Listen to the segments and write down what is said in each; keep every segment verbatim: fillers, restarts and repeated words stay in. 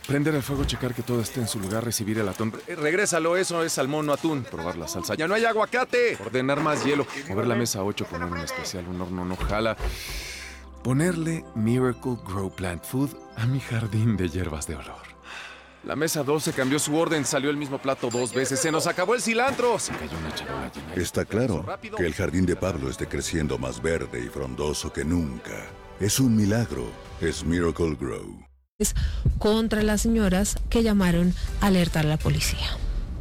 Prender el fuego, checar que todo esté en su lugar, recibir el atún. Eh, regrésalo, eso es salmón, no atún. Probar la salsa. ¡Ya no hay aguacate! Ordenar más hielo. Mover la mesa ocho, poner un especial, un horno no jala. Ponerle Miracle Grow Plant Food a mi jardín de hierbas de olor. La mesa doce cambió su orden, salió el mismo plato dos veces. ¡Se nos acabó el cilantro! Se cayó una charola llena. Está claro que el jardín de Pablo esté creciendo más verde y frondoso que nunca. Es un milagro. Es Miracle Grow. Contra las señoras que llamaron a alertar a la policía.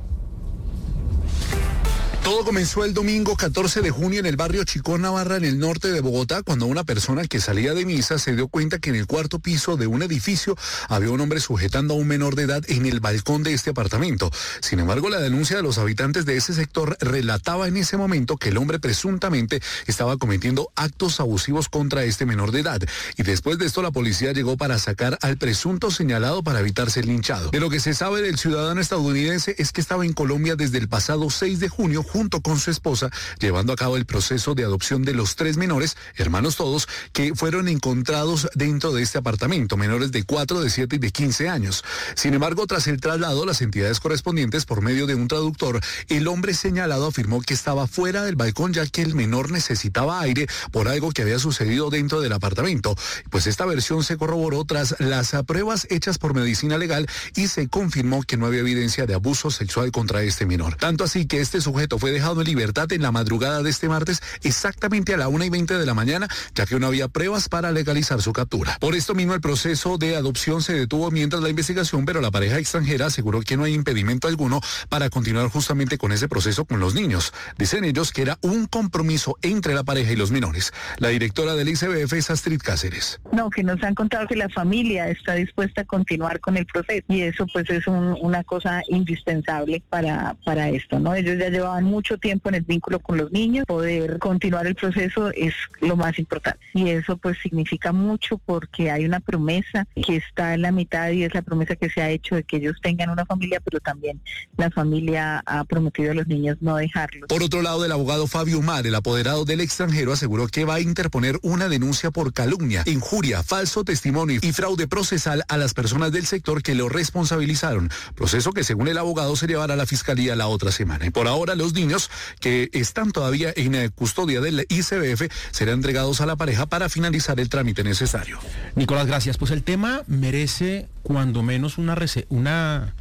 Todo comenzó el domingo catorce de junio en el barrio Chicó Navarra, en el norte de Bogotá, cuando una persona que salía de misa se dio cuenta que en el cuarto piso de un edificio había un hombre sujetando a un menor de edad en el balcón de este apartamento. Sin embargo, la denuncia de los habitantes de ese sector relataba en ese momento que el hombre presuntamente estaba cometiendo actos abusivos contra este menor de edad. Y después de esto, la policía llegó para sacar al presunto señalado para evitar ser linchado. De lo que se sabe del ciudadano estadounidense es que estaba en Colombia desde el pasado seis de junio, junto con su esposa, llevando a cabo el proceso de adopción de los tres menores, hermanos todos, que fueron encontrados dentro de este apartamento, menores de cuatro, de siete y de quince años. Sin embargo, tras el traslado, las entidades correspondientes, por medio de un traductor, el hombre señalado afirmó que estaba fuera del balcón, ya que el menor necesitaba aire por algo que había sucedido dentro del apartamento. Pues esta versión se corroboró tras las pruebas hechas por medicina legal y se confirmó que no había evidencia de abuso sexual contra este menor. Tanto así que este sujeto fue dejado en libertad en la madrugada de este martes, exactamente a la una y veinte de la mañana, ya que no había pruebas para legalizar su captura. Por esto mismo, el proceso de adopción se detuvo mientras la investigación, pero la pareja extranjera aseguró que no hay impedimento alguno para continuar justamente con ese proceso con los niños. Dicen ellos que era un compromiso entre la pareja y los menores. La directora del I C B F es Astrid Cáceres. No, que nos han contado que la familia está dispuesta a continuar con el proceso y eso pues es un, una cosa indispensable para, para esto, ¿no? Ellos ya llevaban mucho tiempo en el vínculo con los niños, poder continuar el proceso es lo más importante y eso pues significa mucho porque hay una promesa que está en la mitad y es la promesa que se ha hecho de que ellos tengan una familia, pero también la familia ha prometido a los niños no dejarlos. Por otro lado, el abogado Fabio Umar, el apoderado del extranjero, aseguró que va a interponer una denuncia por calumnia, injuria, falso testimonio y fraude procesal a las personas del sector que lo responsabilizaron, proceso que según el abogado se llevará a la fiscalía la otra semana. Y por ahora los niños que están todavía en custodia del I C B F serán entregados a la pareja para finalizar el trámite necesario. Nicolás, gracias. Pues el tema merece cuando menos una, rece- una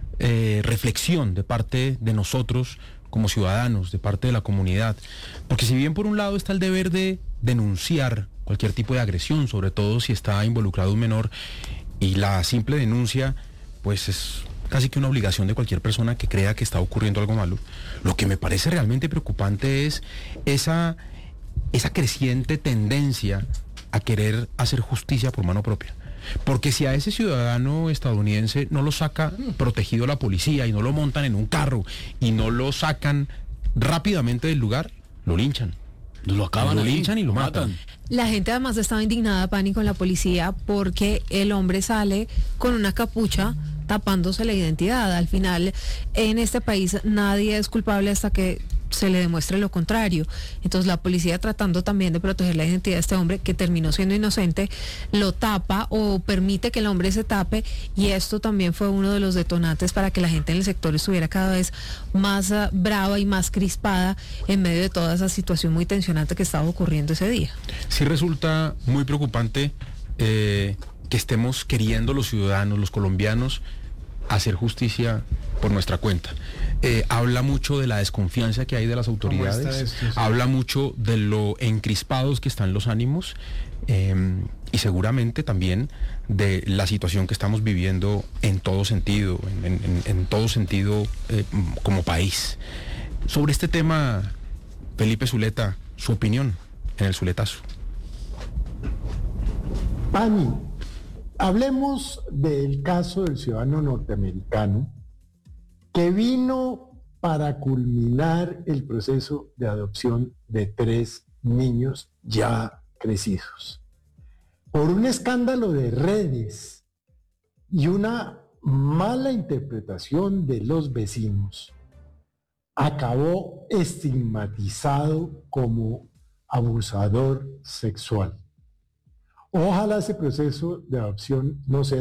eh, reflexión de parte de nosotros como ciudadanos, de parte de la comunidad, porque si bien por un lado está el deber de denunciar cualquier tipo de agresión, sobre todo si está involucrado un menor, y la simple denuncia pues es casi que una obligación de cualquier persona que crea que está ocurriendo algo malo. Lo que me parece realmente preocupante es esa, esa creciente tendencia a querer hacer justicia por mano propia. Porque si a ese ciudadano estadounidense no lo saca protegido la policía y no lo montan en un carro y no lo sacan rápidamente del lugar, lo linchan. Lo acaban, lo linchan y lo matan. La gente además estaba indignada, Pani, con la policía porque el hombre sale con una capucha tapándose la identidad. Al final, en este país nadie es culpable hasta que se le demuestre lo contrario. Entonces la policía, tratando también de proteger la identidad de este hombre que terminó siendo inocente, lo tapa o permite que el hombre se tape, y esto también fue uno de los detonantes para que la gente en el sector estuviera cada vez más uh, brava y más crispada en medio de toda esa situación muy tensionante que estaba ocurriendo ese día. Sí resulta muy preocupante eh, que estemos queriendo los ciudadanos, los colombianos, hacer justicia por nuestra cuenta. Eh, habla mucho de la desconfianza que hay de las autoridades, esto, sí. Habla mucho de lo encrispados que están los ánimos eh, y seguramente también de la situación que estamos viviendo en todo sentido, en, en, en todo sentido eh, como país. Sobre este tema, Felipe Zuleta, su opinión en el Zuletazo. Pani, hablemos del caso del ciudadano norteamericano que vino para culminar el proceso de adopción de tres niños ya crecidos. Por un escándalo de redes y una mala interpretación de los vecinos, acabó estigmatizado como abusador sexual. Ojalá ese proceso de adopción no sea